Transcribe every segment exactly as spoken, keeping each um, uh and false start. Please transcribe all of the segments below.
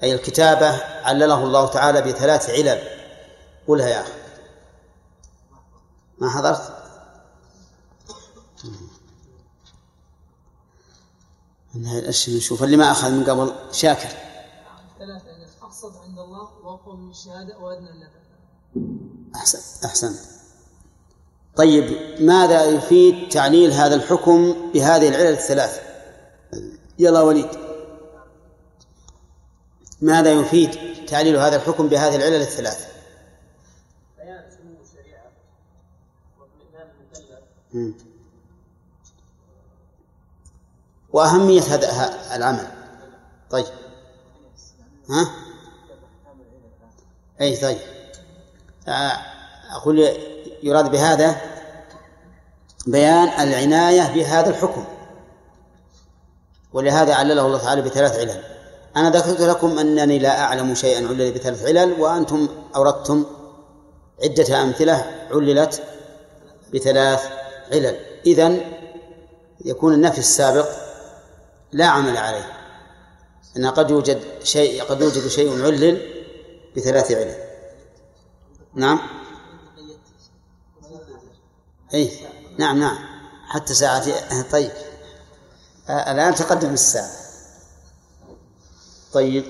أي الكتابة علله الله تعالى بثلاث علل. قلها يا أخي. ما حضرت؟ نشوف اللي ما أخذ من قبل. شاكر. ثلاثة علل: أقصد عند الله، وأقوى من الشهادة، وأدنى اللبن. أحسن أحسن. طيب، ماذا يفيد تعليل هذا الحكم بهذه العلل الثلاث؟ يلا وليد. ماذا يفيد تعليل هذا الحكم بهذه العلل الثلاث؟ بيان سمو الشريعة واطمئنان المكلف وأهمية هذا العمل. طيب، ها؟ أي طيب، أقول يراد بهذا بيان العناية بهذا الحكم، ولهذا علله الله تعالى بثلاث علل. أنا ذكرت لكم أنني لا أعلم شيئا علل بثلاث علل، وأنتم أوردتم عدة أمثلة عللت بثلاث علل. إذن يكون النفي السابق لا عمل عليه، أن قد يوجد شيء قد يوجد شيء علل بثلاث علل. نعم. أي نعم نعم حتى ساعتي. طيب، الآن تقدم الساعة. طيب،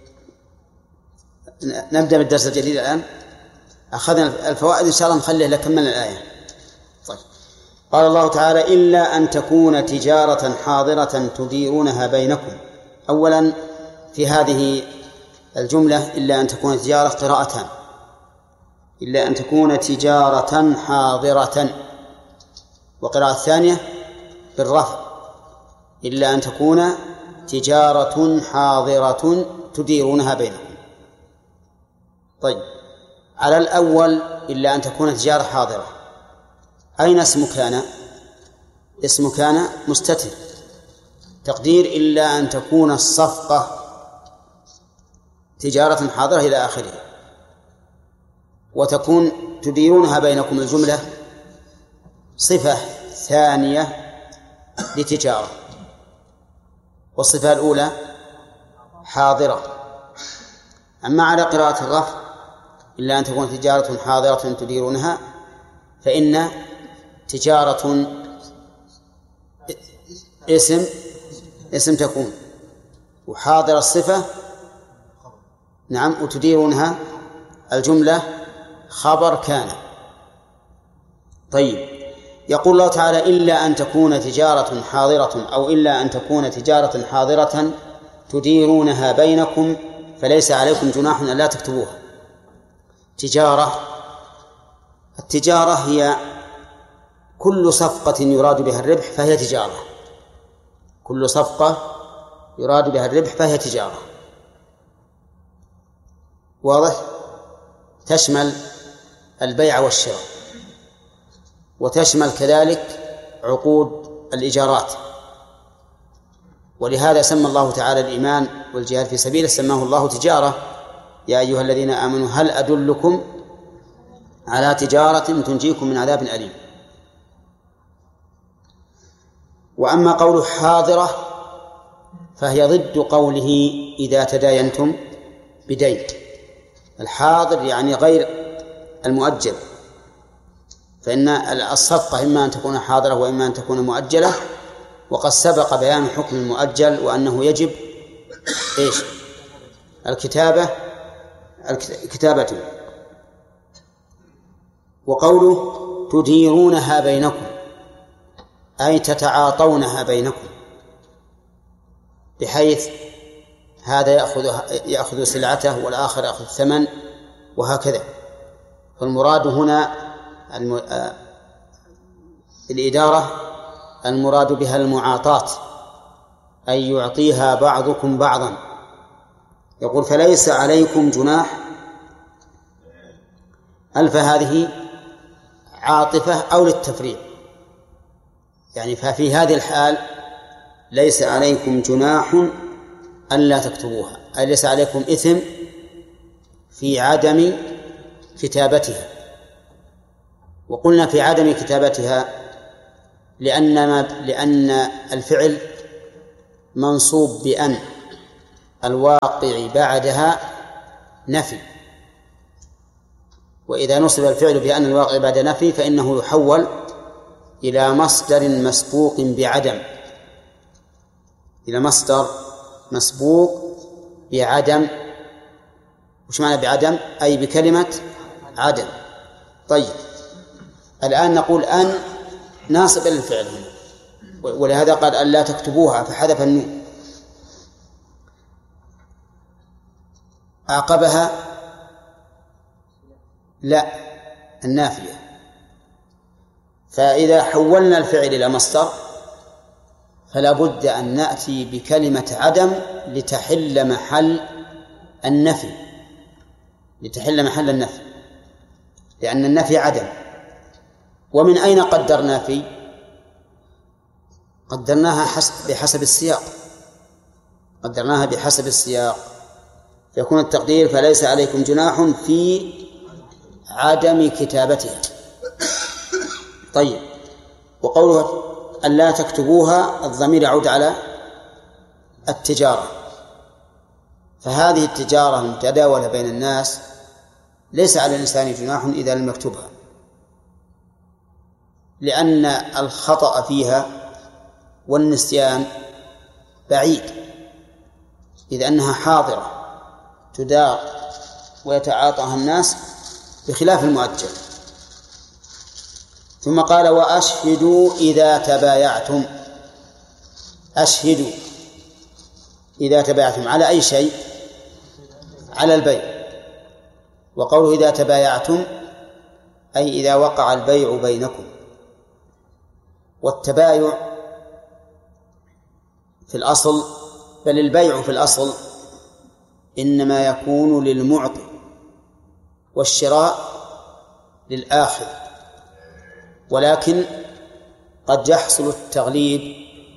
نبدأ بالدرس الجديد الآن. أخذنا الفوائد، إن شاء الله نخليه لكملنا الآية. طيب، قال الله تعالى: إلا أن تكون تجارة حاضرة تديرونها بينكم. أولا في هذه الجملة إلا أن تكون تجارة قراءتان: إلا أن تكون تجارة حاضرة، وقراءة الثانية بالرفع: إلا أن تكون تجارة حاضرة تديرونها بينكم. طيب، على الأول إلا أن تكون تجارة حاضرة، أين اسم كان؟ اسم كان مستتر، تقدير إلا أن تكون الصفقة تجارة حاضرة إلى آخره، وتكون تديرونها بينكم الجملة صفة ثانية لتجارة، والصفة الأولى حاضرة. أما على قراءة الرفع إلا أن تكون تجارة حاضرة تديرونها، فإن تجارة اسم اسم تكون، وحاضر الصفة نعم، وتديرونها الجملة خبر كان. طيب، يقول الله تعالى: إلا أن تكون تجارة حاضرة، أو إلا أن تكون تجارة حاضرة تديرونها بينكم فليس عليكم جناح أن لا تكتبوها. تجارة، التجارة هي كل صفقة يراد بها الربح فهي تجارة، كل صفقة يراد بها الربح فهي تجارة. واضح؟ تشمل البيع والشراء، وتشمل كذلك عقود الإيجارات. ولهذا سمى الله تعالى الإيمان والجهاد في سبيله سماه الله تجارة: يا أيها الذين آمنوا هل أدلكم على تجارة تنجيكم من عذاب أليم. وأما قول حاضرة فهي ضد قوله إذا تداينتم بدين. الحاضر يعني غير المؤجل، فإن الصفقة إما أن تكون حاضرة وإما أن تكون مؤجلة، وقد سبق بيان حكم المؤجل وأنه يجب إيش؟ الكتابة الكتابة. وقوله تديرونها بينكم أي تتعاطونها بينكم، بحيث هذا يأخذ يأخذ سلعته والآخر يأخذ الثمن وهكذا. فالمراد هنا الم... الإدارة المراد بها المعاطاة، أي يعطيها بعضكم بعضا. يقول: فليس عليكم جناح. ألف هذه عاطفة أو للتفريع، يعني ففي هذه الحال ليس عليكم جناح ألا تكتبوها، أي ليس عليكم إثم في عدم كتابتها. وقلنا في عدم كتابتها لأن, ما لأن الفعل منصوب بأن، الواقع بعدها نفي، وإذا نصب الفعل بأن الواقع بعد نفي فإنه يحول إلى مصدر مسبوق بعدم، إلى مصدر مسبوق بعدم. وش معنى بعدم؟ أي بكلمة عدم. طيب الآن نقول أن ناصب للفعل هنا، ولهذا قال أن لا تكتبوها فحذف النون. أعقبها لا النافية. فإذا حولنا الفعل إلى مصدر فلا بد أن نأتي بكلمة عدم لتحل محل النفي، لتحل محل النفي، لأن النفي عدم. ومن أين قدرنا في؟ قدرناها حسب بحسب السياق، قدرناها بحسب السياق، فيكون التقدير فليس عليكم جناح في عدم كتابتها. طيب، وقوله أن لا تكتبوها الضمير يعود على التجارة، فهذه التجارة المتداولة بين الناس ليس على الإنسان جناح إذا لم يكتبها، لأن الخطأ فيها والنسيان بعيد، إذ أنها حاضرة تدار ويتعاطاها الناس بخلاف المؤجل. ثم قال وأشهدوا إذا تبايعتم. أشهدوا إذا تبايعتم على أي شيء؟ على البيع. وقوله إذا تبايعتم أي إذا وقع البيع بينكم. والتبايع في الأصل، بل البيع في الأصل إنما يكون للمعطي والشراء للآخذ، ولكن قد يحصل التغليب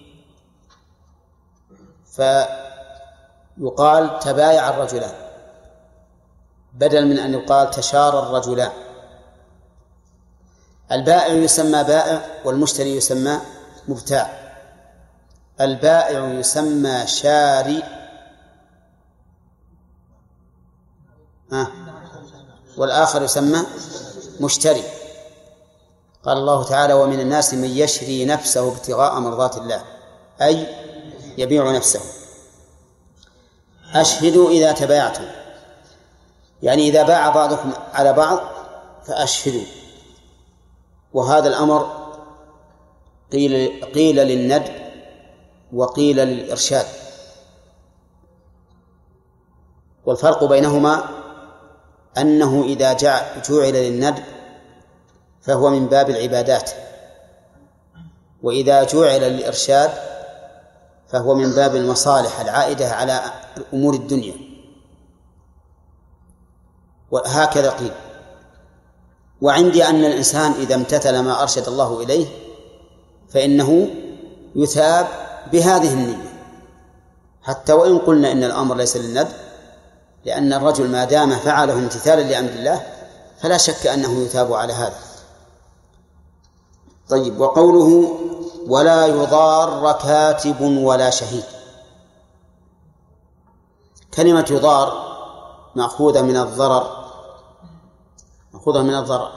فيقال تبايع الرجلان بدل من أن يقال تشارى الرجلان. البائع يسمى بائع والمشتري يسمى مبتاع. البائع يسمى شاري آه. والآخر يسمى مشتري. قال الله تعالى ومن الناس من يشري نفسه ابتغاء مرضات الله، أي يبيع نفسه. أشهدوا إذا تبايعتم، يعني إذا باع بعضكم على بعض فأشهدوا. وهذا الأمر قيل, قيل للندب وقيل للإرشاد، والفرق بينهما أنه إذا جعل للندب فهو من باب العبادات، وإذا جعل للإرشاد فهو من باب المصالح العائدة على أمور الدنيا. وهكذا قيل. وعندي أن الإنسان إذا امتثل ما أرشد الله إليه فإنه يثاب بهذه النية، حتى وإن قلنا إن الأمر ليس للندب، لأن الرجل ما دام فعله امتثالا لأمر الله فلا شك أنه يثاب على هذا. طيب، وقوله ولا يضار كاتب ولا شهيد. كلمة يضار مأخوذة من الضرر، مأخوذة من الضرر،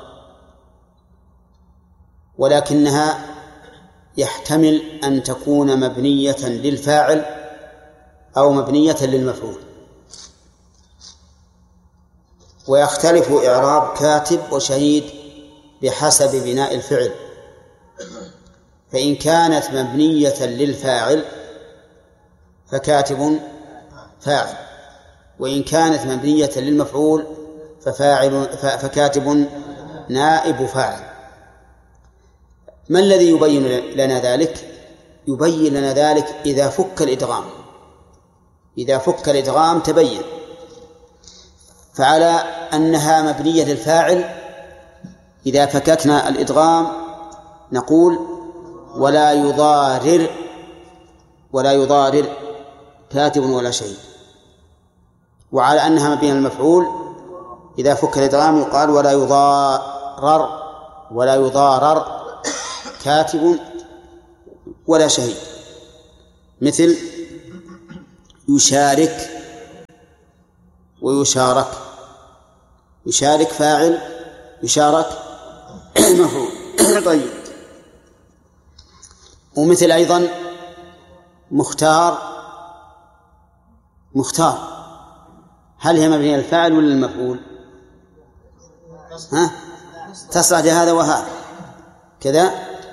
ولكنها يحتمل أن تكون مبنية للفاعل أو مبنية للمفعول، ويختلف إعراب كاتب وشهيد بحسب بناء الفعل. فإن كانت مبنية للفاعل فكاتب فاعل، وإن كانت مبنية للمفعول ففاعل فكاتب نائب فاعل. ما الذي يبين لنا ذلك؟ يبين لنا ذلك إذا فك الإدغام. إذا فك الإدغام تبين. فعلى أنها مبنية للفاعل إذا فككنا الإدغام نقول ولا يضارر ولا يضارر كاتب ولا شهيد. وعلى أنها مبنية للمفعول إذا فك الإدغام يقال ولا يضارر ولا يضارر كاتب ولا شهيد. مثل يشارك ويشارك. يشارك فاعل، يشارك مفعول. طيب. ومثل أيضا مختار. مختار هل هي مبنية للفاعل ولا للمفعول؟ ها؟ تصلح لهذا وهذا كذا.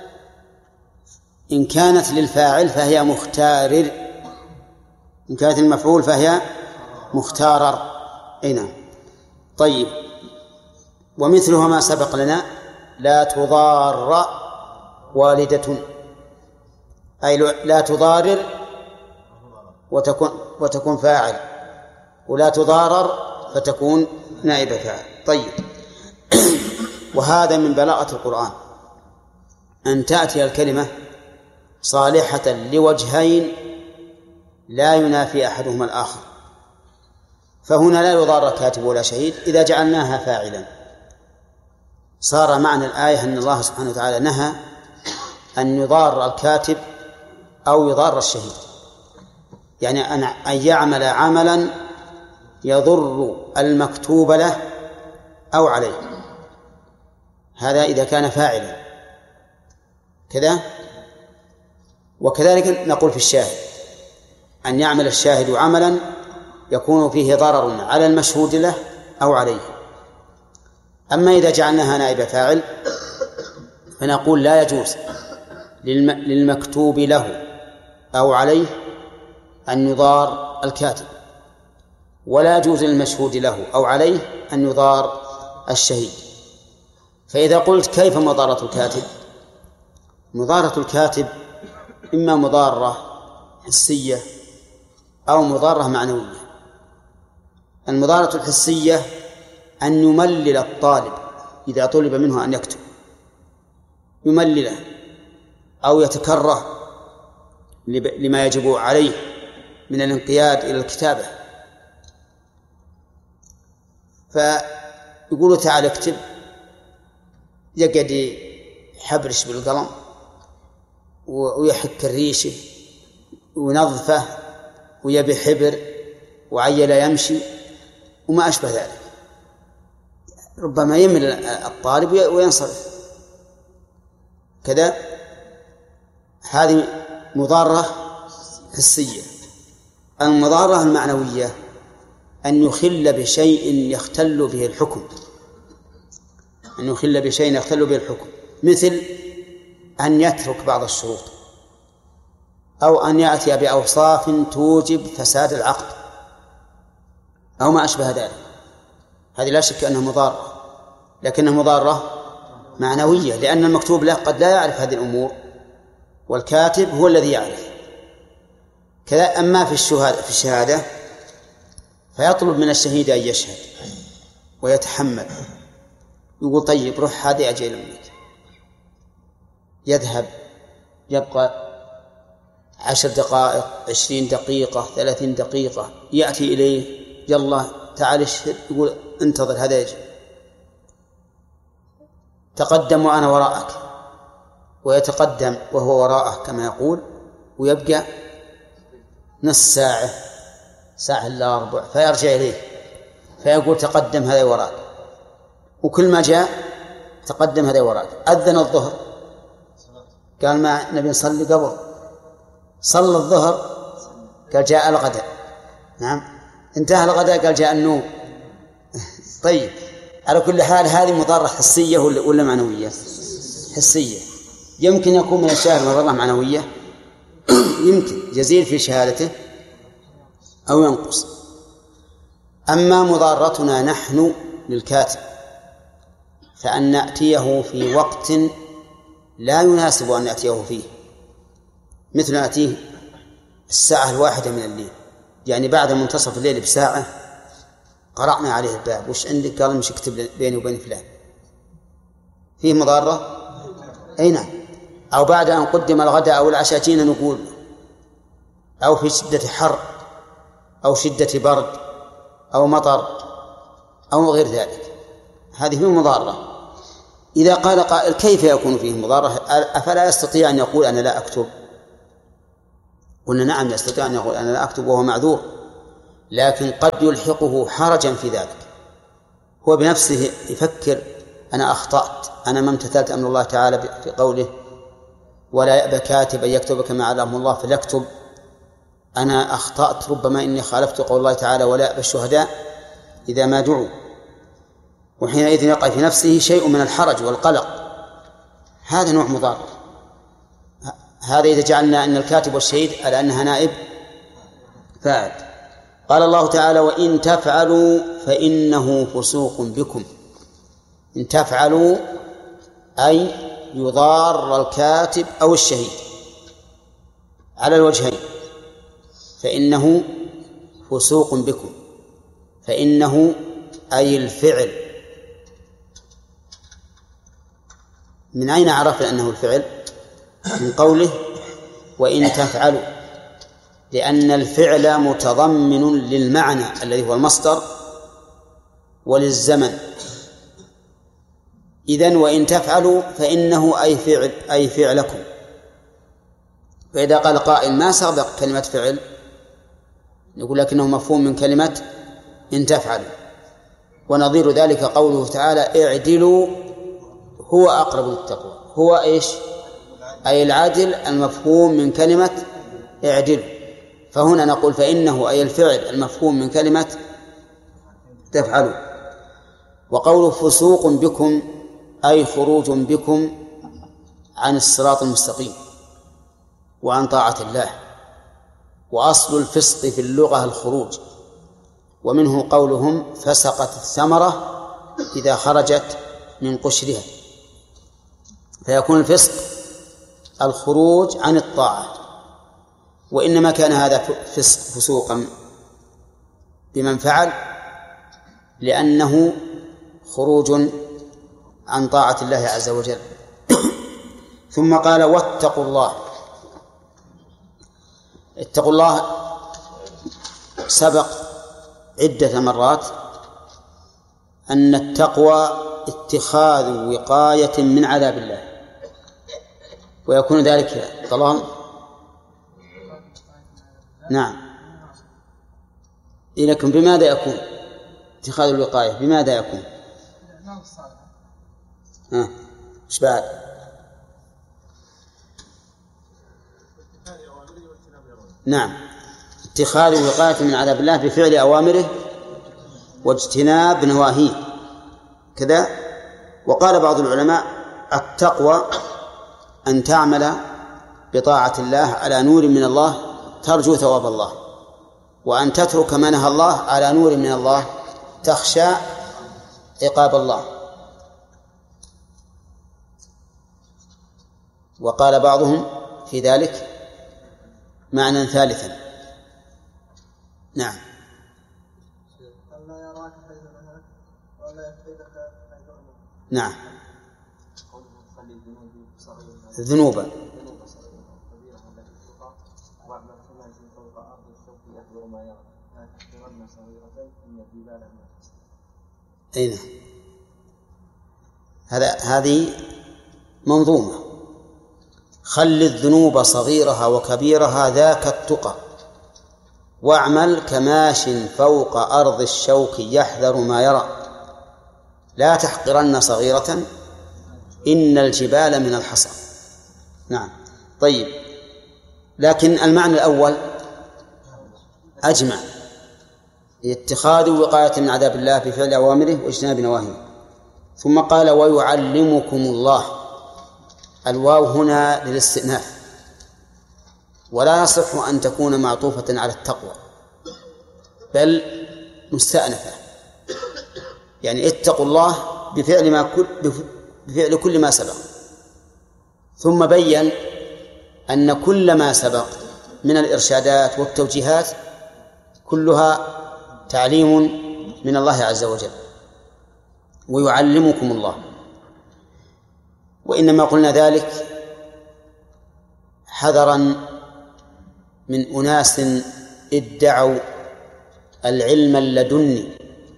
إن كانت للفاعل فهي مختارر، إن كانت المفعول فهي مختارر. أي نعم. طيب. ومثلها ما سبق لنا: لا تضار والدة، أي لا تضارر وتكون وتكون فاعل، ولا تضارر فتكون نائب فاعل. طيب. وهذا من بلاغة القرآن أن تأتي الكلمة صالحة لوجهين لا ينافي أحدهما الآخر، فهنا لا يضار كاتب ولا شهيد إذا جعلناها فاعلا. صار معنى الآية أن الله سبحانه وتعالى نهى أن يضار الكاتب أو يضار الشهيد، يعني أن يعمل عملا يضر المكتوب له أو عليه، هذا إذا كان فاعلا كذا. وكذلك نقول في الشاهد أن يعمل الشاهد عملا يكون فيه ضرر على المشهود له أو عليه. أما إذا جعلناها نائب فاعل فنقول لا يجوز للمكتوب له أو عليه أن يضار الكاتب، ولا يجوز للمشهود له أو عليه أن يضار الشهيد. فإذا قلت كيف مضارة الكاتب؟ مضارة الكاتب إما مضارة حسية أو مضارة معنوية. المضارة الحسية أن يملل الطالب إذا طلب منه أن يكتب، يملله أو يتكره لما يجب عليه من الانقياد إلى الكتابة، فيقول تعال اكتب، يقعد يحبرش بالقلم ويحك الريشه ونظفه ويبي حبر وعيل يمشي وما أشبه ذلك، ربما يمل الطالب وينصرف كذا. هذه مضارة حسية. المضارة المعنوية أن يخل بشيء يختل به الحكم، أن يخل بشيء يختل به الحكم، مثل أن يترك بعض الشروط أو أن يأتي بأوصاف توجب فساد العقد أو ما أشبه ذلك. هذه لا شك أنها مضارة، لكنها مضارة معنوية، لأن المكتوب له قد لا يعرف هذه الأمور والكاتب هو الذي يعرف كذا. أما في الشهادة في الشهادة فيطلب من الشهيد أن يشهد ويتحمل، يقول طيب روح هذه أجل منك، يذهب يبقى عشر دقائق، عشرين دقيقة، ثلاثين دقيقة، يأتي إليه يلا تعال اشهد، يقول انتظر هذا يجي، تقدم وأنا وراءك، ويتقدم وهو وراءه كما يقول، ويبقى نص ساعة، ساعة إلا ربع، فيرجع إليه فيقول تقدم هذا وراءك، وكل ما جاء تقدم هذا وراءك. أذن الظهر قال ما نبي نصلي قبل، صلى الظهر قال جاء الغداء، نعم انتهى الغداء قال جاء النوم. طيب على كل حال هذه مضارة حسية ولا معنوية؟ حسية. يمكن يكون من الشاهد مضارة معنوية، يمكن يزيد في شهادته أو ينقص. أما مضارتنا نحن للكاتب فأن نأتيه في وقت لا يناسب أن نأتيه فيه، مثل نأتيه الساعة الواحدة من الليل، يعني بعد منتصف الليل بساعة قرأنا عليه الباب، وش عندك؟ قال مش اكتب بيني وبين فلان، فيه مضارة؟ أي نعم. أو بعد أن قدم الغداء أو العشاء جينا نقول، أو في شدة حر أو شدة برد أو مطر أو غير ذلك، هذه فيه مضارة. إذا قال قائل كيف يكون فيه مضارة؟ أفلا يستطيع أن يقول أنا لا أكتب؟ قلنا نعم يستطيع أن يقول أنا لا أكتب وهو معذور، لكن قد يلحقه حرجا في ذلك، هو بنفسه يفكر أنا أخطأت، أنا ما امتثلت أمر الله تعالى في قوله ولا يأبى كاتب أن يكتب كما علمه الله فليكتب، أنا أخطأت ربما إني خالفت قول الله تعالى ولا يأبى الشهداء إذا ما دعوا، وحينئذ يقع في نفسه شيء من الحرج والقلق، هذا نوع مضار. هذا إذا جعلنا أن الكاتب والشهيد على أنها نائب فاعل. قال الله تعالى وإن تفعلوا فإنه فسوق بكم. إن تفعلوا أي يضار الكاتب أو الشهيد على الوجهين، فإنه فسوق بكم. فإنه أي الفعل. من أين عرفنا أنه الفعل؟ من قوله وإن تفعلوا، لأن الفعل متضمن للمعنى الذي هو المصدر وللزمن. إذن وإن تفعلوا فإنه أي فعل أي فعلكم. فإذا قال قائل ما سبق كلمة فعل، نقول لكنه مفهوم من كلمة إن تفعلوا، ونظير ذلك قوله تعالى اعدلوا هو أقرب للتقوى. هو إيش؟ أي العدل المفهوم من كلمة اعدلوا. فهنا نقول فإنه أي الفعل المفهوم من كلمة تفعلوا. وقوله فسوق بكم أي خروج بكم عن الصراط المستقيم وعن طاعة الله. وأصل الفسق في اللغة الخروج، ومنه قولهم فسقت الثمرة إذا خرجت من قشرها، فيكون الفسق الخروج عن الطاعة. وإنما كان هذا فسق فسوقا بمن فعل لأنه خروج عن طاعة الله عز وجل. ثم قال واتقوا الله. اتقوا الله سبق عدة مرات أن التقوى اتخاذ وقاية من عذاب الله، ويكون ذلك ضلال. نعم. لكن بماذا يكون اتخاذ الوقاية؟ بماذا يكون؟ ها ايش بعد؟ نعم، اتخاذ الوقاية من عذاب الله بفعل أوامره واجتناب نواهيه كذا. وقال بعض العلماء التقوى أن تعمل بطاعة الله على نور من الله ترجو ثواب الله، وأن تترك ما نهى الله على نور من الله تخشى عقاب الله. وقال بعضهم في ذلك معنى ثالثا. نعم. نعم. ذنوبا. أين هذا؟ هذه منظومة. خل الذنوب صغيرها وكبيرها ذاك التقى، واعمل كماش فوق أرض الشوك يحذر ما يرى، لا تحقرن صغيرة إن الجبال من الحصى. نعم. طيب، لكن المعنى الأول أجمع، اتخاذ وقاية من عذاب الله بفعل أوامره واجتناب نواهيه. ثم قال ويعلمكم الله. الواو هنا للاستئناف، ولا يصح أن تكون معطوفة على التقوى، بل مستأنفة، يعني اتقوا الله بفعل ما كل بفعل كل ما سبق. ثم بين أن كل ما سبق من الإرشادات والتوجيهات كلها تعليم من الله عز وجل. ويعلمكم الله، وإنما قلنا ذلك حذرا من أناس ادعوا العلم اللدني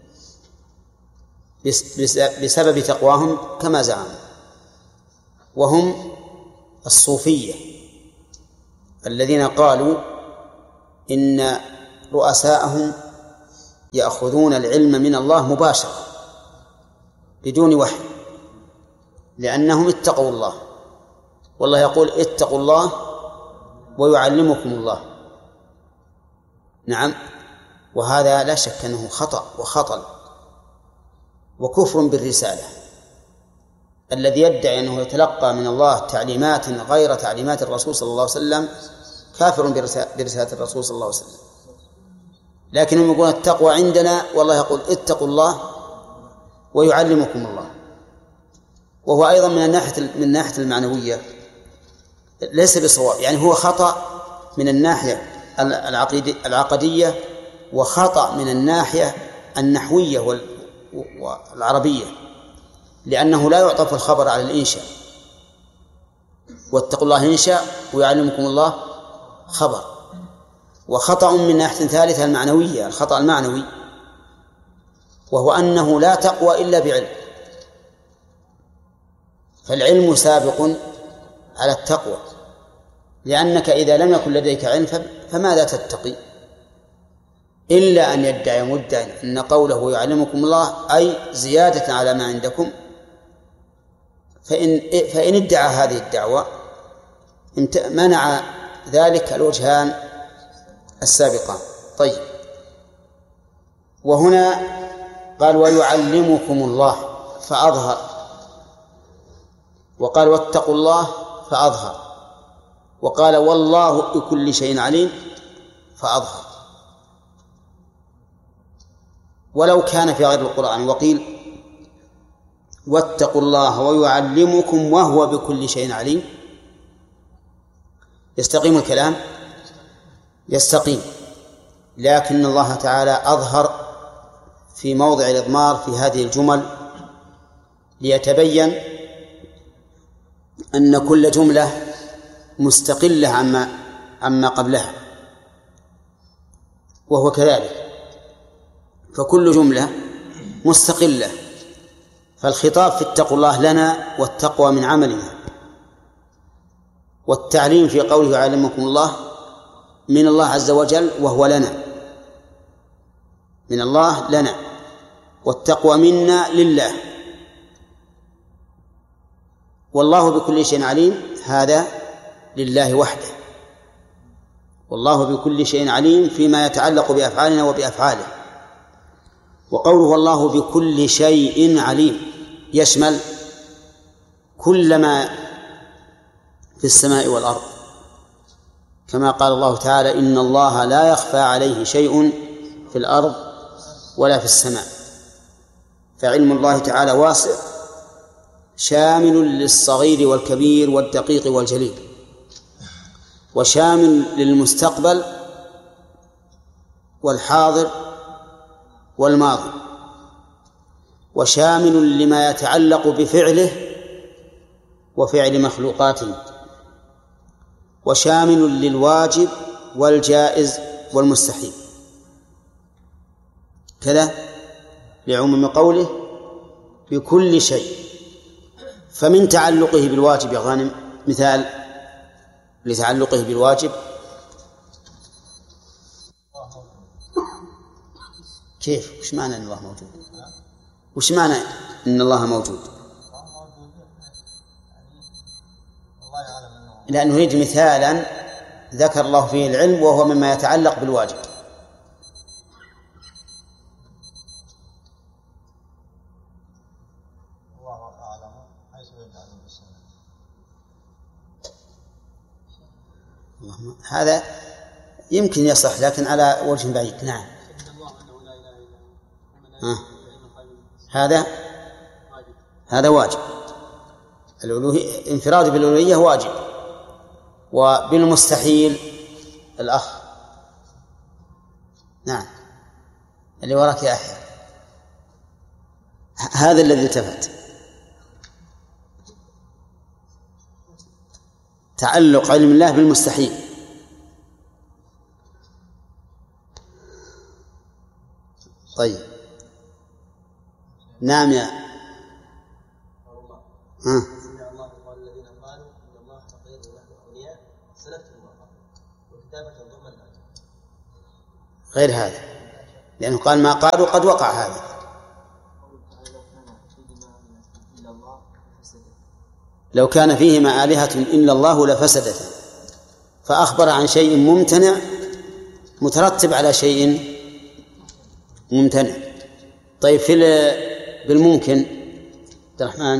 بسبب تقواهم كما زعموا، وهم الصوفية الذين قالوا إن رؤساءهم يأخذون العلم من الله مباشرة بدون وحي، لأنهم اتقوا الله، والله يقول اتقوا الله ويعلمكم الله. نعم، وهذا لا شك أنه خطأ وخطل وكفر بالرسالة. الذي يدعي أنه يتلقى من الله تعليمات غير تعليمات الرسول صلى الله عليه وسلم كافر برسالة الرسول صلى الله عليه وسلم. لكنهم يقولون التقوى عندنا، والله يقول اتقوا الله ويعلمكم الله. وهو أيضا من الناحية من الناحية المعنوية ليس بصواب، يعني هو خطأ من الناحية العقدية وخطأ من الناحية النحوية والعربية، لأنه لا يعطف الخبر على الإنشاء، واتقوا الله إنشاء ويعلمكم الله خبر. وخطأ من ناحية ثالثة المعنوية، الخطأ المعنوي، وهو أنه لا تقوى إلا بعلم، فالعلم سابق على التقوى، لأنك إذا لم يكن لديك علم فماذا تتقي؟ إلا أن يدعي مدعي أن قوله يعلمكم الله أي زيادة على ما عندكم، فإن, فإن ادعى هذه الدعوة منع ذلك الوجهان السابقان. طيب، وهنا قال ويعلمكم الله فأظهر، وقال واتقوا الله فأظهر، وقال والله بكل شيء عليم فأظهر. ولو كان في غير القرآن وقيل واتقوا الله ويعلمكم وهو بكل شيء عليم، يستقيم الكلام؟ يستقيم، لكن الله تعالى أظهر في موضع الإضمار في هذه الجمل ليتبين أن كل جملة مستقلة عما عما قبلها، وهو كذلك، فكل جملة مستقلة. فالخطاب في اتقوا الله لنا والتقوى من عملنا، والتعليم في قوله يعلمكم الله من الله عز وجل وهو لنا، من الله لنا، والتقوى منا لله. والله بكل شيء عليم هذا لله وحده، والله بكل شيء عليم فيما يتعلق بأفعالنا وبأفعاله. وقوله والله بكل شيء عليم يشمل كل ما في السماء والأرض، كما قال الله تعالى إن الله لا يخفى عليه شيء في الأرض ولا في السماء. فعلم الله تعالى واسع شامل للصغير والكبير والدقيق والجليل، وشامل للمستقبل والحاضر والماضي، وشامل لما يتعلق بفعله وفعل مخلوقاته، وشامل للواجب والجائز والمستحيل، كذا لعموم قوله بكل شيء. فمن تعلقه بالواجب يا غانم مثال لتعلقه بالواجب، كيف؟ وش معنى أن الله موجود؟ وش معنى أن الله موجود؟ لا، نريد مثالا ذكر الله فيه العلم وهو مما يتعلق بالواجب. هذا يمكن يصح لكن على وجه بعيد. نعم، آه. هذا هذا واجب، الألوهية انفراد بالألوهية واجب، وبالمستحيل الأخ. نعم، اللي وراك يا أحيى، هذا الذي التفت، تعلق علم الله بالمستحيل. طيب، نعم يا ها غير هذا لأنه قال ما قالوا قد وقع هذا. لو كان فيهما آلهة إلا الله لفسدتا، فأخبر عن شيء ممتنع مترتب على شيء ممتنع. طيب في بالممكن عبد الرحمن،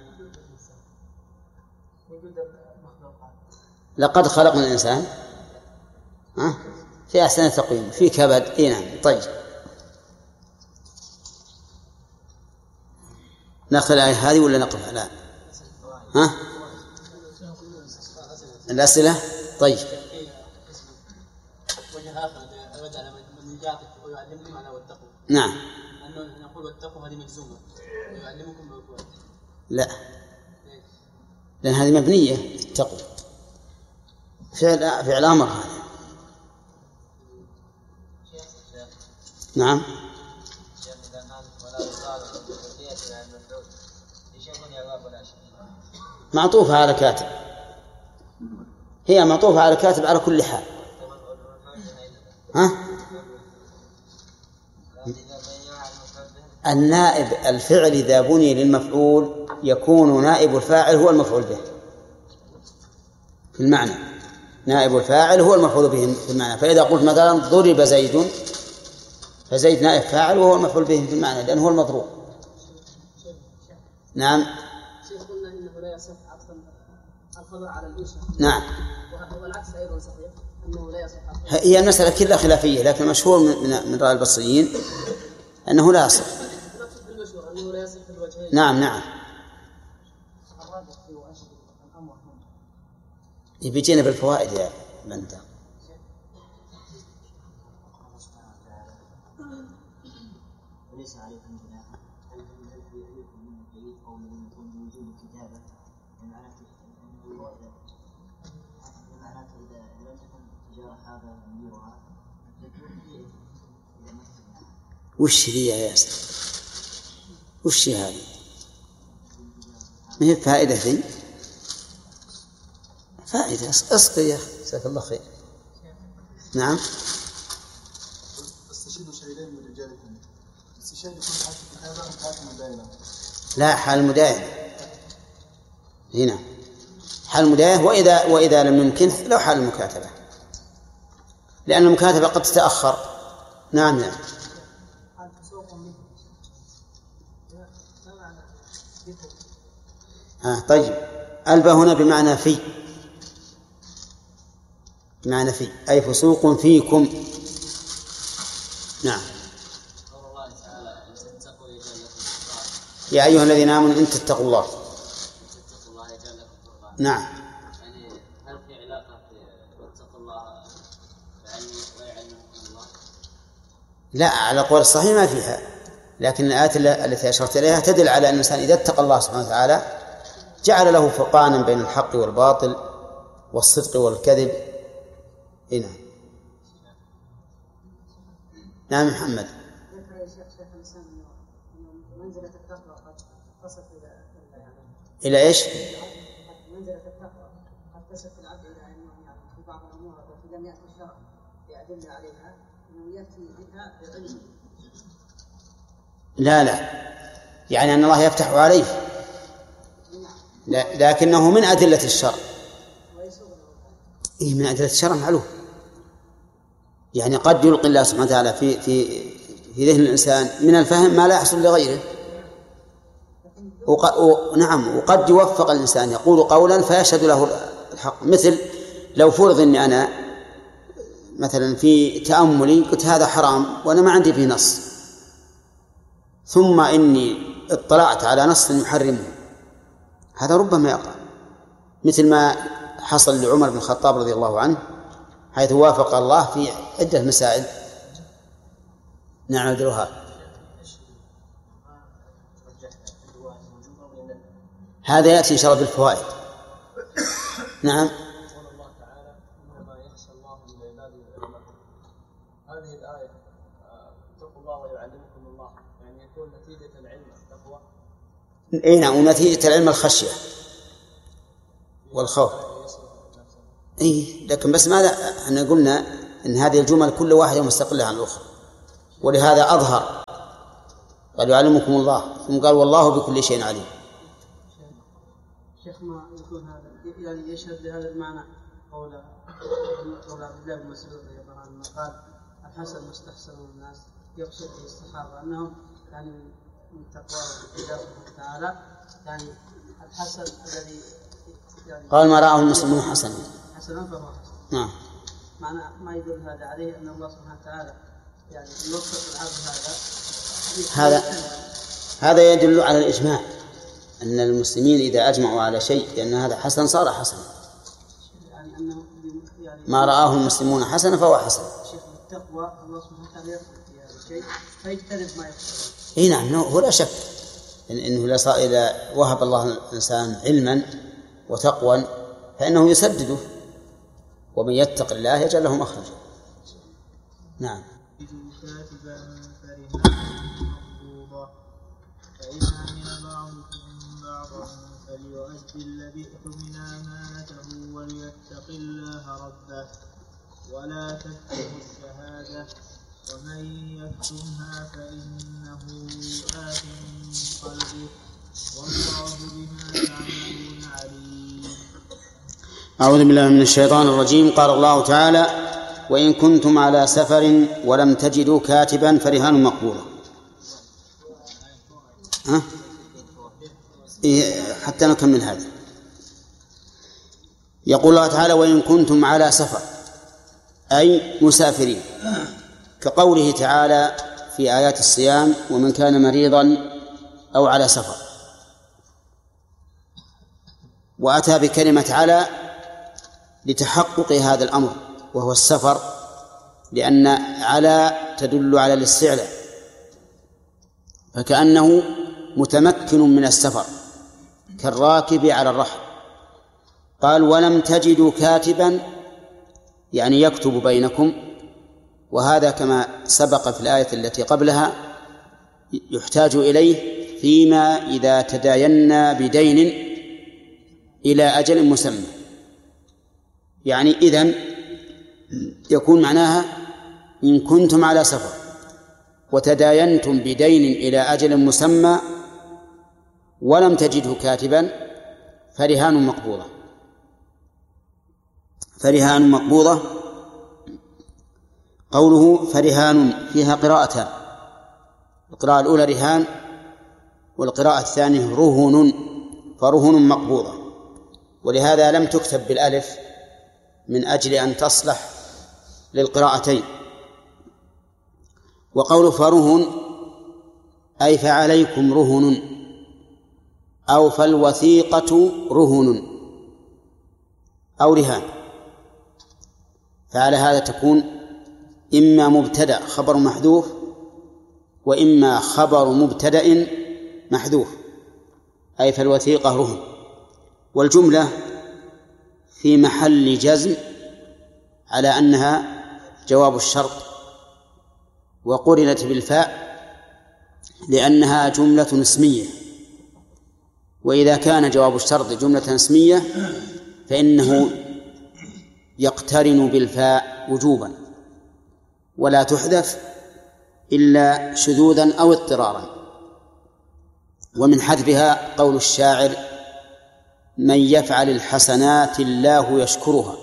لقد خلقنا الإنسان ها في أحسن تقويم في كبد. إيه نعم. طيب نأخذ الآية هذه ولا نقف الآن؟ ها الأسئلة. طيب وجه آخر أود على من يجاطف ويعلمكم على واتقوا. نعم. أنه نقول واتقوا هذه مجزومة ويعلمكم بالقوة. لا، لأن هذه مبنية. اتقوا فعل فعل أمر هذا. نعم. معطوفة على كاتب، هي معطوفة على كاتب على كل حال. ها؟ النائب الفعل إذا بني للمفعول يكون نائب الفاعل هو المفعول به في المعنى. نائب الفاعل هو المفعول به في المعنى. فإذا قلت مثلا ضرب زيد، فزيد نائب فاعل وهو المفعول به في المعنى لأنه هو المضروب. نعم. قلنا إنه لا يصح الخبر على الإنشاء. نعم. والعكس أيضا صحيح أنه لا يصح. هي المسألة كلها خلافية، لكن مشهور من من رأي البصريين أنه لا يصح. نعم نعم. يبيجينا بالفوائد يا بنتا. وليس عليكم جناح أن تنزلوا عليكم من الجديد أو من وجود الكتابة، معناته إذا لم تكن تجارة هذا مديرها وش هي يا ياسر؟ وش هذه؟ ما هي فائدة ذي؟ فائدة. أصبر يا أخي جزاك الله خير. نعم. استشهدوا شهيدين من رجالكم. استشهاد يكون حال الكتابة أم حال المداينة؟ لا، حال المداينة هنا حال المداينة. وإذا وإذا لم يمكن لو حال المكاتبة، لأن المكاتبة قد تتأخر. نعم نعم. آه طيب. ألبى هنا بمعنى في، بمعنى في أي فسوق فيكم. نعم. يا أيها الذين آمنوا إن تتقوا الله. نعم. يعني هل في علاقة واتقوا الله ويعلمكم الله؟ لا، على قول الصحيح ما فيها، لكن الآيات التي أشرت إليها تدل على أن الإنسان إذا اتقى الله سبحانه وتعالى جعل له فرقانا بين الحق والباطل والصدق والكذب. هنا نعم محمد. إلى إيش؟ منزلة التقوى قد تصل العبد إلى أنه يعني في بعض الأمور التي لم يأتي الشرع يدل عليها أنه يأتي بها بعلم. لا لا، يعني أن الله يفتح عليه، لا لكنه من أدلة الشرع. إيه من أدلة الشرع معلوم. يعني قد يلقي الله سبحانه وتعالى في في في ذهن الإنسان من الفهم ما لا يحصل لغيره. وق... و... نعم. وقد يوفق الإنسان يقول قولا فيشهد له الحق. مثل لو فرض أني أنا مثلا في تأملي قلت هذا حرام وأنا ما عندي فيه نص، ثم إني اطلعت على نص يحرمه، هذا ربما يقع، مثل ما حصل لعمر بن الخطاب رضي الله عنه حيث وافق الله في عدة مسائل. نعم عبد الوهاب. هذا يأتي إن شاء الله بالفوائد. نعم. قال الله تعالى إنما يخشى الله من عباده العلماء. هذه الآية اتقوا الله ويعلمكم الله، يعني يكون نتيجة العلم التقوى. إيه نعم، ونتيجة العلم الخشية والخوف. إيه لكن بس ماذا احنا قلنا إن هذه الجمل كل واحدة مستقلة عن الأخرى. ولهذا أظهر قال يعلمكم الله، ثم قال والله بكل شيء عليم. شيخ ما يكون هذا يعني يشهد لهذا المعنى قول قول عبد الله بن مسعود رضي الله عنه قال الحسن مستحسن الناس، يقصد الصحابة أنهم يعني من التقوى والاتباع تعالى، يعني الحسن الذي يعني قال ما رآه المسلمون حسنا حسنا فهو حسن. نعم. معنى ما يدل هذا عليه أن الله سبحانه وتعالى يعني يوفق العبد هذا هذا هذا يدل على الإجماع، أن المسلمين إذا أجمعوا على شيء لأن هذا حسن صار حسنا. يعني أنه يعني ما رآه المسلمون حسنا فهو حسن. شيخ التقوى الله سبحانه وتعالى يفعل في هذا الشيء فيجتنب ما يفعل. اي نعم، هو لا شك إن انه اذا وهب الله الانسان علما وتقوى فانه يسدده، ومن يتق الله يجعل له مخرجا. نعم. فليؤدي الذي اؤتمن أمانته وليتق الله ربه ولا تكتم الشهادة ومن يكتمها فإنه آثم قلبه والله بما تعملون عليم. أعوذ بالله من الشيطان الرجيم. قال الله تعالى: وإن كنتم على سفر ولم تجدوا كاتبا فرهان مقبولة. ها؟ إيه حتى نكمل هذا. يقول الله تعالى: وإن كنتم على سفر، أي مسافرين، كقوله تعالى في آيات الصيام: ومن كان مريضا أو على سفر. وأتى بكلمة على لتحقق هذا الأمر وهو السفر، لأن على تدل على الاستعلاء، فكأنه متمكن من السفر كالراكب على الرحل. قال: ولم تجدوا كاتبا، يعني يكتب بينكم، وهذا كما سبق في الآية التي قبلها يحتاج إليه فيما إذا تداينا بدين إلى أجل مسمى. يعني إذن يكون معناها إن كنتم على سفر وتداينتم بدين إلى أجل مسمى ولم تجدوا كاتبا فرهان مقبوضة. فرهان مقبوضة، قوله فرهان فيها قراءتان: القراءة الأولى رهان، والقراءة الثانية رهن، فرهن مقبوضة، ولهذا لم تكتب بالألف من أجل أن تصلح للقراءتين. وقول فرهن أي فعليكم رهن، أو فالوثيقة رهن أو رهان. فعلى هذا تكون إما مبتدأ خبر محذوف، وإما خبر مبتدأ محذوف، أي فالوثيقة رهن. والجملة في محل جزم على أنها جواب الشرط، وقرنت بالفاء لأنها جملة اسمية، وإذا كان جواب الشرط جملة اسمية فإنه يقترن بالفاء وجوبا، ولا تحذف إلا شذوذا أو اضطرارا. ومن حذفها قول الشاعر: من يفعل الحسنات الله يشكرها،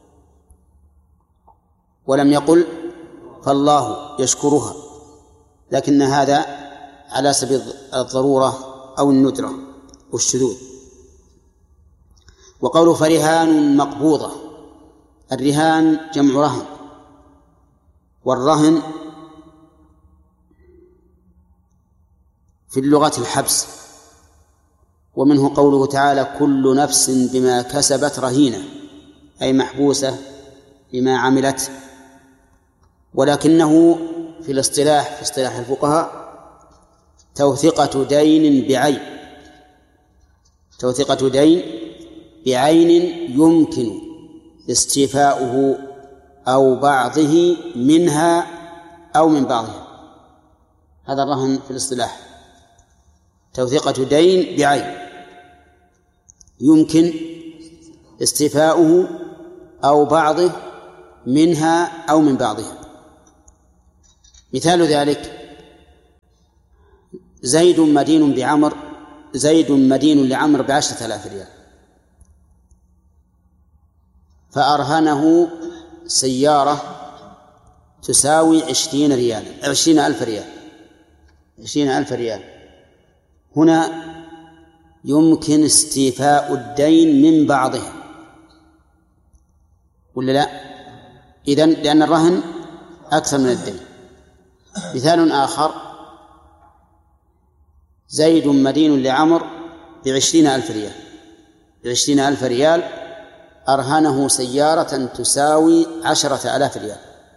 ولم يقل فالله يشكرها، لكن هذا على سبيل الضرورة أو الندرة والشذوذ. وقول فرهان مقبوضة، الرهان جمع رهن، والرهن في اللغة الحبس. ومنه قوله تعالى: كل نفس بما كسبت رهينة، أي محبوسة بما عملت. ولكنه في الاصطلاح في اصطلاح الفقهاء توثيقة دين بعين، توثيقة دين بعين يمكن استيفاؤه أو بعضه منها أو من بعضها. هذا الرهن في الاصطلاح توثيقة دين بعين يمكن استيفاؤه أو بعضه منها أو من بعضها. مثال ذلك: زيد مدين بعمر زيد مدين لعمر بعشرة آلاف ريال، فأرهنه سيارة تساوي عشرين ريالا عشرين ألف ريال عشرين ألف ريال. هنا يمكن استيفاء الدين من بعضها ولا لا؟ إذن لأن الرهن أكثر من الدين. مثال آخر: زيد مدين لعمر بعشرين ألف ريال بعشرين ألف ريال أرهنه سيارة تساوي عشرة آلاف ريال.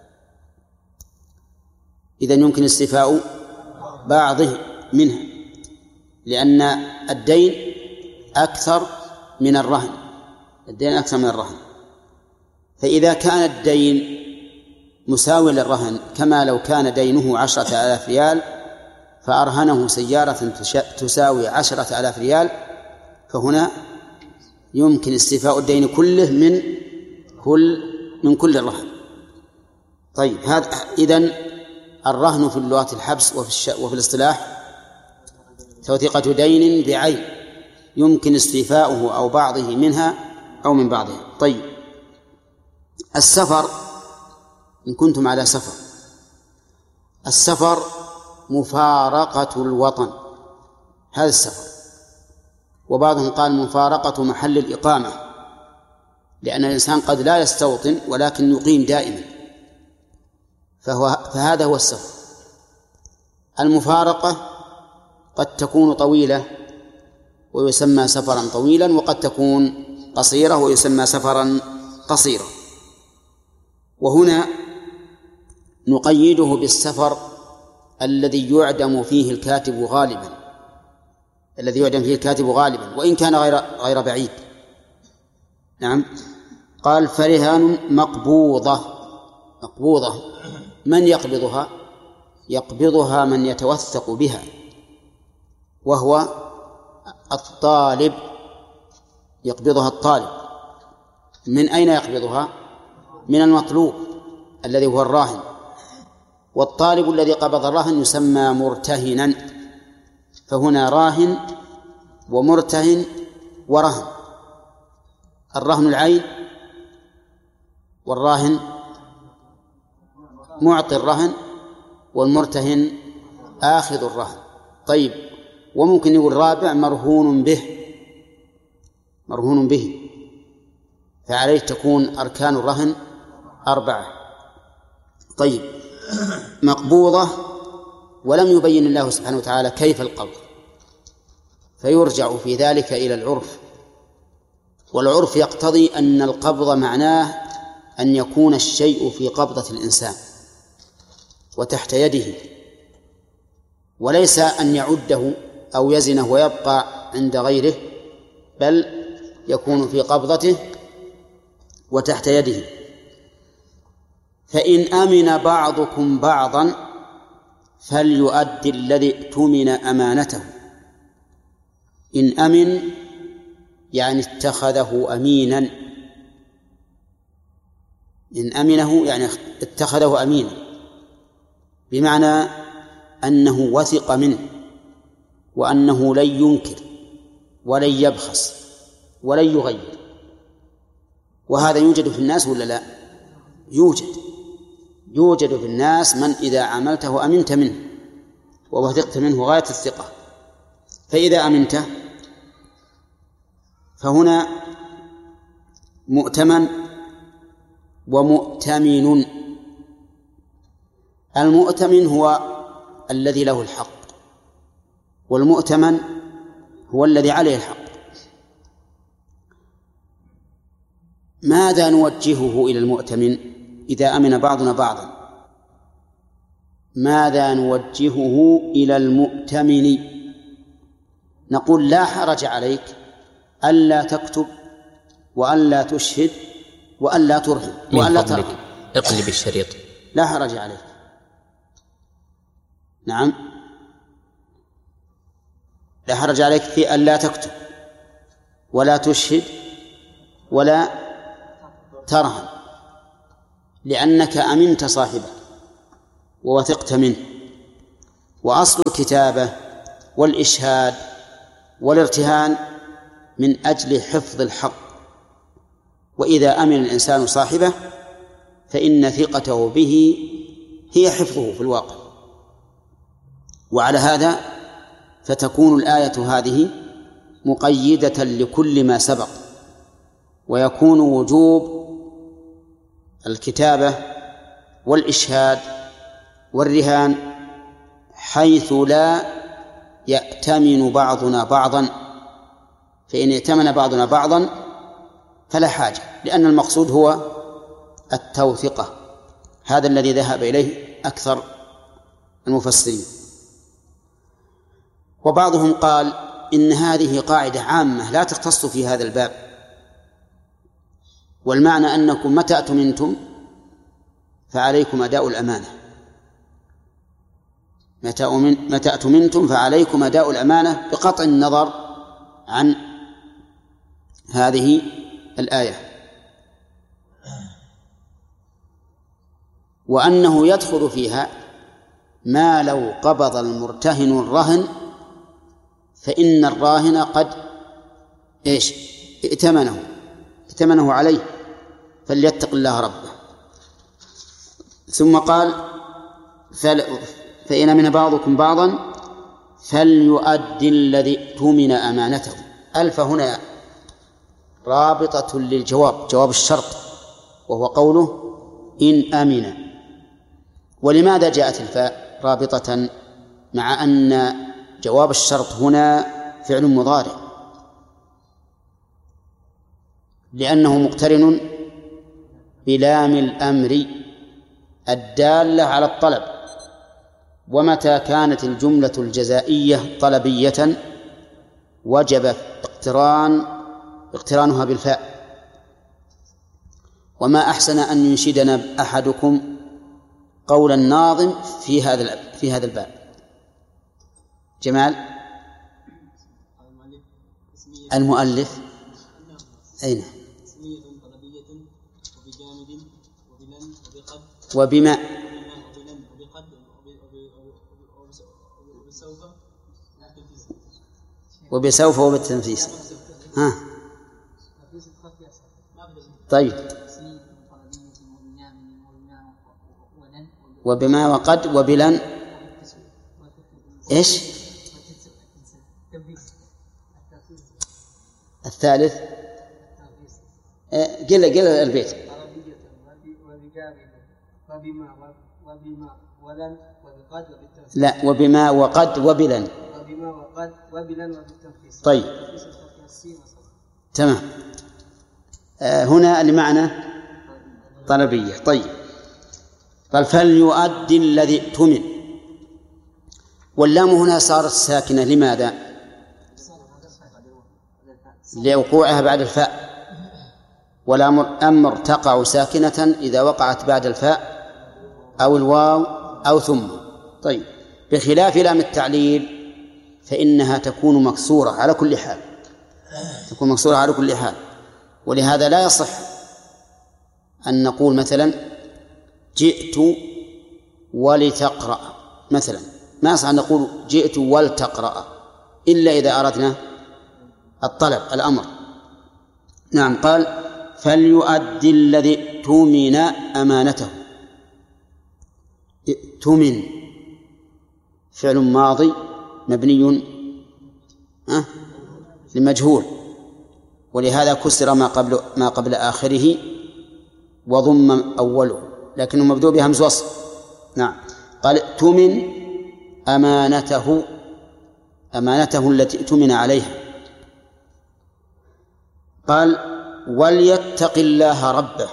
إذن يمكن استيفاء بعضه منها، لأن الدين أكثر من الرهن الدين أكثر من الرهن فإذا كان الدين مساوي للرهن كما لو كان دينه عشرة آلاف ريال فأرهنه سيارة تساوي عشرة آلاف ريال، فهنا يمكن استيفاء الدين كله من كل من كل الرهن. طيب، هذا إذن الرهن في اللغة الحبس وفي, الش... وفي الاصطلاح توثيقة دين بعين يمكن استيفاؤه أو بعضه منها أو من بعضها. طيب، السفر، إن كنتم على سفر، السفر مفارقة الوطن، هذا السفر. وبعضهم قال مفارقة محل الإقامة، لأن الإنسان قد لا يستوطن ولكن يقيم دائما، فهو فهذا هو السفر. المفارقة قد تكون طويلة ويسمى سفرا طويلا، وقد تكون قصيرة ويسمى سفرا قصيرا. وهنا نقيده بالسفر الذي يعدم فيه الكاتب غالبا الذي يعدم فيه الكاتب غالبا وإن كان غير غير بعيد. نعم. قال: فرهان مقبوضة. مقبوضة من يقبضها؟ يقبضها من يتوثق بها، وهو الطالب. يقبضها الطالب. من أين يقبضها؟ من المطلوب الذي هو الراهن. والطالب الذي قبض الرهن يسمى مرتهنا، فهنا راهن ومرتهن ورهن. الرهن العين، والراهن معطي الرهن، والمرتهن آخذ الرهن. طيب، وممكن يقول رابع مرهون به مرهون به فعليه تكون أركان الرهن أربعة. طيب، مقبوضة، ولم يبين الله سبحانه وتعالى كيف القبض، فيرجع في ذلك إلى العرف، والعرف يقتضي أن القبض معناه أن يكون الشيء في قبضة الإنسان وتحت يده، وليس أن يعده أو يزنه ويبقى عند غيره، بل يكون في قبضته وتحت يده. فإن أمن بعضكم بعضا فليؤدي الذي اؤتمن أمانته. إن أمن يعني اتخذه أمينا، إن أمنه يعني اتخذه أمينا، بمعنى أنه وثق منه وأنه لن ينكر ولن يبخس ولن يغير. وهذا يوجد في الناس ولا لا؟ يوجد يوجد في الناس من إذا عملته أمنت منه ووثقت منه غاية الثقة. فإذا أمنته فهنا مؤتمن ومؤتمن. المؤتمن هو الذي له الحق، والمؤتمن هو الذي عليه الحق. ماذا نوجهه إلى المؤتمن إذا أمن بعضنا بعضا؟ ماذا نوجهه إلى المؤتمن؟ نقول: لا حرج عليك ألا تكتب وألا تشهد وألا ترهن وألا ترهن. اقلب الشريط. لا حرج عليك. نعم، لا حرج عليك في ألا تكتب ولا تشهد ولا ترهن، لأنك أمنت صاحبه ووثقت منه. وأصل الكتابة والإشهاد والارتهان من أجل حفظ الحق، وإذا أمن الإنسان صاحبه فإن ثقته به هي حفظه في الواقع. وعلى هذا فتكون الآية هذه مقيدة لكل ما سبق، ويكون وجوب الكتابة والإشهاد والرهان حيث لا يأتمن بعضنا بعضا، فإن ائتمن بعضنا بعضا فلا حاجة، لأن المقصود هو التوثقة. هذا الذي ذهب إليه أكثر المفسرين. وبعضهم قال إن هذه قاعدة عامة لا تختص في هذا الباب، والمعنى أنكم متى أتمنتم فعليكم أداء الأمانة، متى أتمنتم فعليكم أداء الأمانة بقطع النظر عن هذه الآية. وأنه يدخل فيها ما لو قبض المرتهن الرهن فإن الراهن قد إيش ائتمنه ائتمنه عليه فليتق الله ربه. ثم قال فإن من بعضكم بعضا فليؤدي الذي اؤتمن أمانته. ألف هنا رابطة للجواب، جواب الشرط، وهو قوله إن أمن. ولماذا جاءت الفاء رابطة مع أن جواب الشرط هنا فعل مضارع؟ لأنه مقترن بلام الأمر الدالة على الطلب، ومتى كانت الجملة الجزائية طلبية وجب اقتران اقترانها بالفاء. وما أحسن أن ينشدنا أحدكم قول الناظم في هذا في هذا الباب. جمال المؤلف أين؟ وبما وبسوف وبالتنفيس. ها طيب. وبما وقد وبلن إيش الثالث؟ قل قل البيت. لا وبما وقد وبلن. وبما وقد وبلن وبالتنفيس. طيب تمام. آه هنا لمعنى طلبية. طيب قال فليؤدي الذي ائتمن، واللام هنا صارت ساكنة لماذا؟ لوقوعها بعد الفاء، ولام الأمر تقع ساكنة إذا وقعت بعد الفاء أو الواو أو ثم. طيب بخلاف لام التعليل فإنها تكون مكسورة على كل حال، تكون مكسورة على كل حال. ولهذا لا يصح أن نقول مثلا جئت ولتقرأ مثلا، ما يصح أن نقول جئت ولتقرأ إلا إذا أردنا الطلب الأمر. نعم. قال فليؤدي الذي ائتمن أمانته. ائتمن فعل ماضي مبني أه؟ لمجهول، ولهذا كسر ما قبل ما قبل آخره وضم أوله، لكنه مبدوء بهمز وصل. نعم. قال ائتمن أمانته، أمانته التي ائتمن عليها. قال وليتق الله ربه.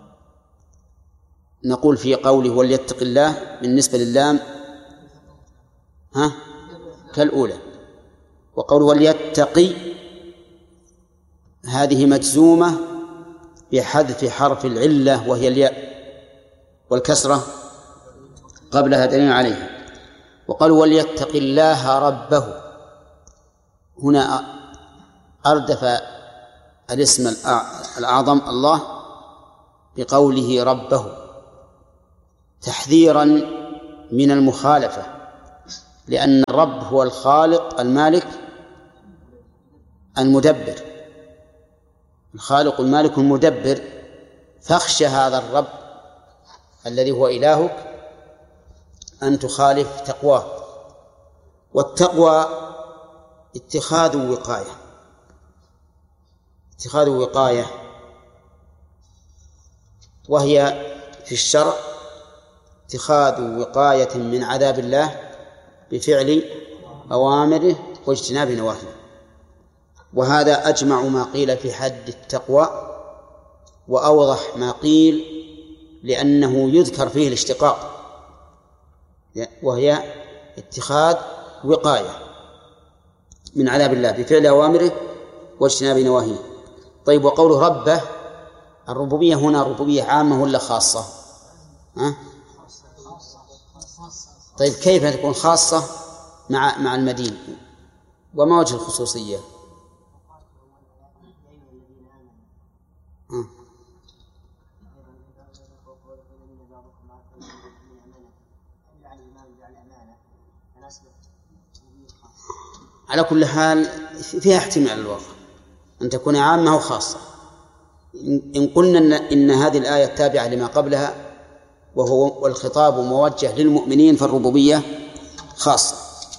نقول في قوله وليتق الله بالنسبة للام ها كالأولى، وقوله وليتقي هذه مجزومة بحذف حرف العلة وهي الياء، والكسرة قبلها دليل عليها. وقال وليتق الله ربه، هنا أردف الاسم الأعظم الله بقوله ربه تحذيرا من المخالفة، لأن الرب هو الخالق المالك المدبر، الخالق المالك المدبر، فاخشى هذا الرب الذي هو إلهك أن تخالف تقواه. والتقوى اتخاذ وقاية، اتخاذ وقاية، وهي في الشرع اتخاذ وقاية من عذاب الله بفعل أوامره واجتناب نواهيه. وهذا أجمع ما قيل في حد التقوى وأوضح ما قيل، لأنه يذكر فيه الاشتقاق، وهي اتخاذ وقاية من عذاب الله بفعل أوامره واجتناب نواهيه. طيب، وقوله ربه، الربوبية هنا ربوبية عامة ولا خاصة؟ ها؟ طيب، كيف تكون خاصة مع مع المدين؟ وما وجه الخصوصية؟ ها؟ على كل حال فيها احتمال الواقع أن تكون عامة أو خاصة. إن قلنا إن, إن هذه الآية تابعة لما قبلها وهو والخطاب موجه للمؤمنين، فالربوبية خاصة.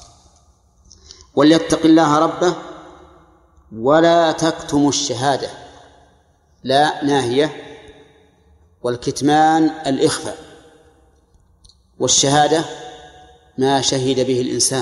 وليتق الله ربه ولا تكتموا الشهادة، لا ناهية، والكتمان الإخفاء، والشهادة ما شهد به الإنسان،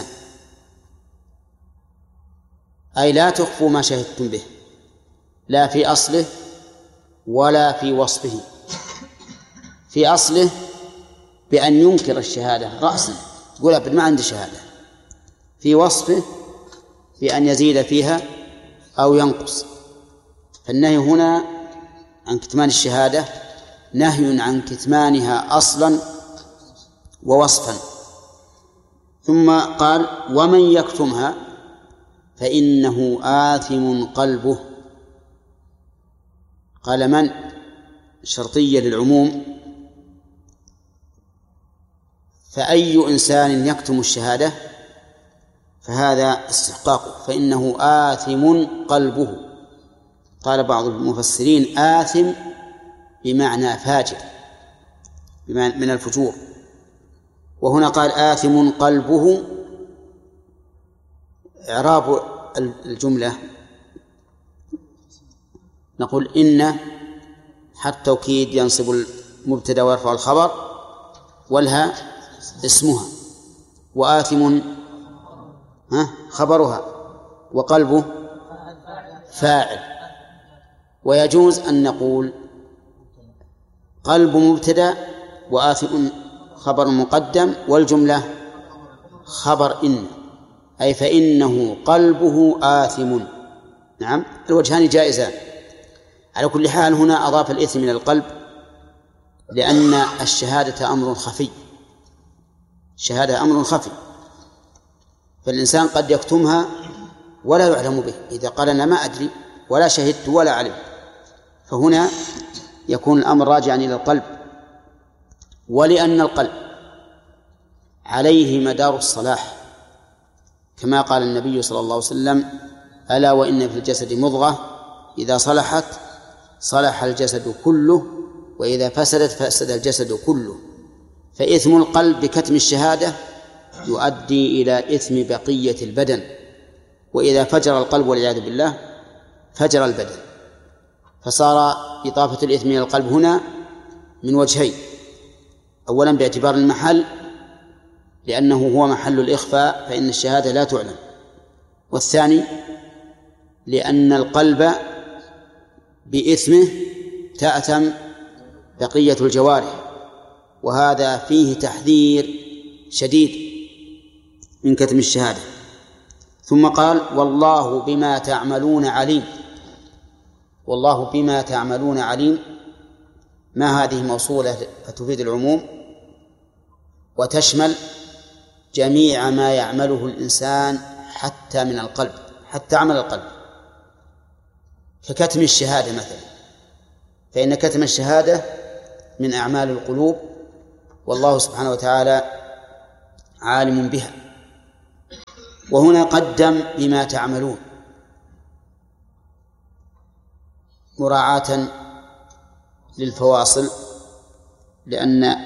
أي لا تخفوا ما شهدتم به، لا في أصله ولا في وصفه. في أصله بأن ينكر الشهادة رأسا، يقول أبد ما عندي شهادة. في وصفه بأن يزيد فيها أو ينقص. فالنهي هنا عن كتمان الشهادة نهي عن كتمانها أصلا ووصفا. ثم قال ومن يكتمها فإنه آثم قلبه. قال من شرطية للعموم، فأي إنسان يكتم الشهادة فهذا استحقاقه، فإنه آثم قلبه. قال بعض المفسرين آثم بمعنى فاجر من الفجور، وهنا قال آثم قلبه. إعراب الجملة نقول إن حتى توكيد ينصب المبتدأ ويرفع الخبر، والها اسمها، وآثم ها خبرها، وقلبه فاعل. ويجوز أن نقول قلب مبتدأ وآثم خبر مقدم، والجملة خبر إن، أي فإنه قلبه آثم. نعم، الوجهان جائزان. على كل حال هنا أضاف الإثم إلى القلب، لأن الشهادة أمر خفي، الشهادة أمر خفي، فالإنسان قد يكتمها ولا يعلم به. إذا قال أنا ما أدري ولا شهدت ولا علم، فهنا يكون الأمر راجعا إلى القلب. ولأن القلب عليه مدار الصلاح، كما قال النبي صلى الله عليه وسلم ألا وإن في الجسد مضغة إذا صلحت صلح الجسد كله وإذا فسدت فسد الجسد كله. فإثم القلب بكتم الشهادة يؤدي إلى إثم بقية البدن، وإذا فجر القلب والعياذ بالله فجر البدن. فصار إضافة الإثم إلى القلب هنا من وجهين: أولا باعتبار المحل لأنه هو محل الإخفاء فإن الشهادة لا تعلم، والثاني لأن القلب بإثمه تأثم بقية الجوارح، وهذا فيه تحذير شديد من كتم الشهادة. ثم قال والله بما تعملون عليم. والله بما تعملون عليم، ما هذه موصولة فتفيد العموم وتشمل جميع ما يعمله الإنسان حتى من القلب، حتى عمل القلب، ككتم الشهادة مثلا، فإن كتم الشهادة من أعمال القلوب، والله سبحانه وتعالى عالم بها. وهنا قدم بما تعملون مراعاة للفواصل، لأن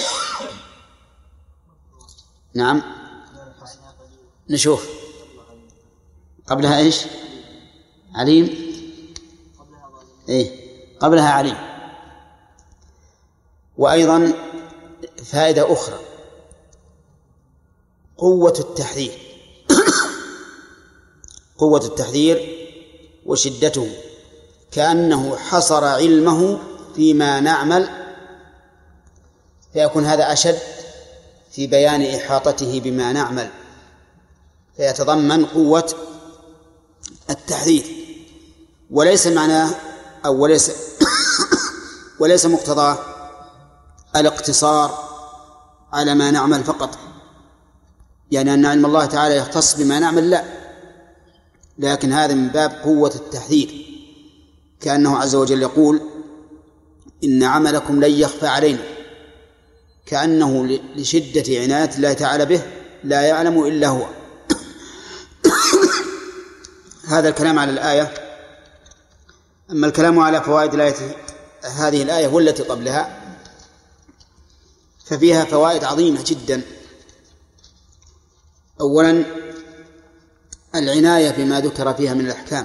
نعم نشوف قبلها إيش؟ عليم. إيه قبلها عليم. وأيضا فائدة أخرى، قوة التحذير قوة التحذير وشدته، كأنه حصر علمه فيما نعمل، فيكون هذا أشد في بيان إحاطته بما نعمل، فيتضمن قوة التحذير. وليس معناه أو وليس وليس مقتضاه الاقتصار على ما نعمل فقط، يعني أن علم الله تعالى يختص بما نعمل، لا، لكن هذا من باب قوة التحذير، كأنه عز وجل يقول إن عملكم لن يخفى علينا، كأنه لشدة عناية الله تعالى به لا يعلم إلا هو. هذا الكلام على الآية. أما الكلام على فوائد الآية هذه الآية والتي قبلها ففيها فوائد عظيمة جدا. أولا العناية بما ذكر فيها من الأحكام.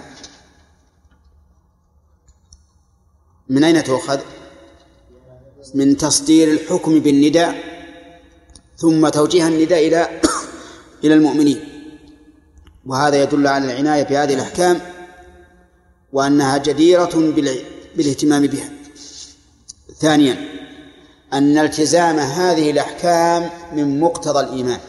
من أين تؤخذ؟ من تصدير الحكم بالنداء ثم توجيه النداء إلى إلى المؤمنين، وهذا يدل على العناية بهذه الأحكام وأنها جديرة بالاهتمام بها. ثانيا أن التزام هذه الأحكام من مقتضى الإيمان،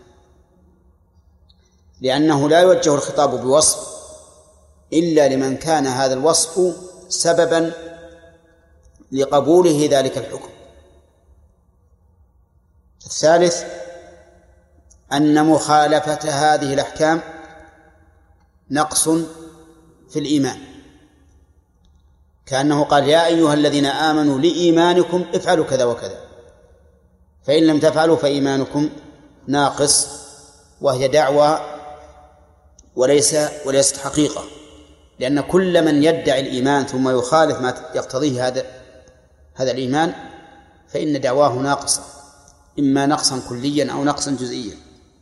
لأنه لا يوجه الخطاب بوصف إلا لمن كان هذا الوصف سببا لقبوله ذلك الحكم. الثالث أن مخالفة هذه الأحكام نقص في الإيمان، كأنه قال يا أيها الذين آمنوا لإيمانكم افعلوا كذا وكذا، فإن لم تفعلوا فإيمانكم ناقص، وهي دعوة وليس وليست حقيقة، لأن كل من يدعي الإيمان ثم يخالف ما يقتضيه هذا هذا الإيمان فإن دعواه ناقصة، إما نقصا كليا أو نقصا جزئيا.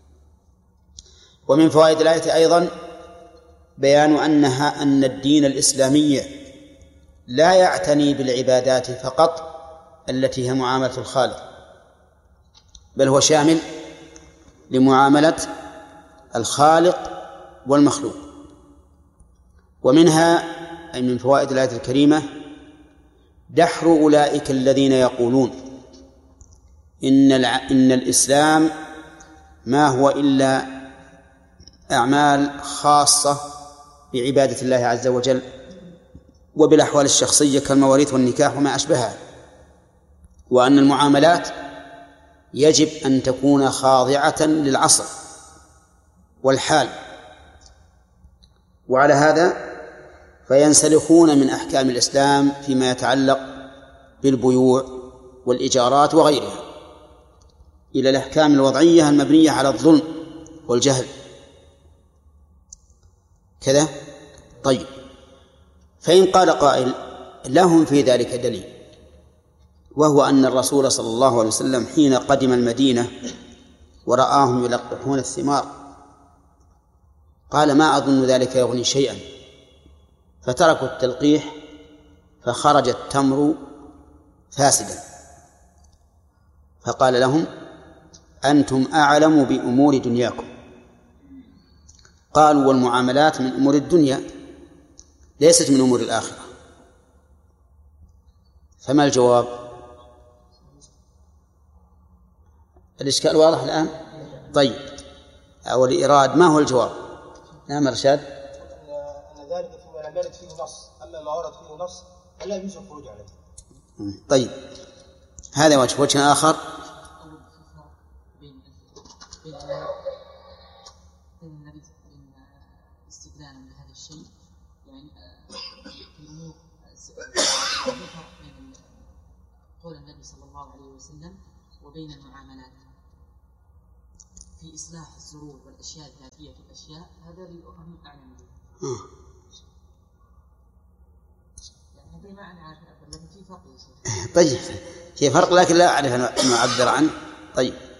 ومن فوائد الآية أيضا بيان أنها أن الدين الإسلامي لا يعتني بالعبادات فقط التي هي معاملة الخالق، بل هو شامل لمعاملة الخالق والمخلوق. ومنها أي من فوائد الآية الكريمة دحر أولئك الذين يقولون إن, إن الإسلام ما هو إلا أعمال خاصة بعبادة الله عز وجل وبالأحوال الشخصية كالمواريث والنكاح وما أشبهها، وأن المعاملات يجب أن تكون خاضعة للعصر والحال. وعلى هذا فينسلخون من أحكام الإسلام فيما يتعلق بالبيوع والإيجارات وغيرها إلى الأحكام الوضعية المبنية على الظلم والجهل كذا. طيب، فإن قال قائل لهم في ذلك دليل، وهو أن الرسول صلى الله عليه وسلم حين قدم المدينة ورآهم يلقحون الثمار قال ما أظن ذلك يغني شيئا، فتركوا التلقيح فخرج التمر فاسدا، فقال لهم أنتم أعلم بأمور دنياكم. قالوا والمعاملات من أمور الدنيا ليست من أمور الآخرة، فما الجواب؟ الإشكال واضح الآن؟ طيب، أو الإيراد ما هو الجواب؟ نعم رشاد. أن ذلك فيما لم يرد فيه نص، أما ما ورد فيه نص فلا يجوز الخروج عليه. طيب، هذا وجه. وجه آخر استدلالا بهذا الشيء، يعني الأمور بين قول النبي صلى الله عليه وسلم وبين المعاملات. في إصلاح الزروع والأشياء الذاتية في الأشياء، هذا للأهم أعلم به. آه. يعني هذا ما أنا عارف، لكن في فرق يا شيخ. طيب في فرق لكن لا أعرف أن أعبر عنه. طيب